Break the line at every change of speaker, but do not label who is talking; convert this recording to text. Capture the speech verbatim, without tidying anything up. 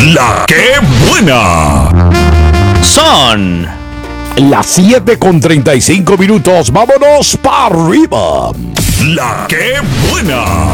La que buena.
Son
las siete con treinta y cinco minutos. Vámonos para arriba.
La que buena.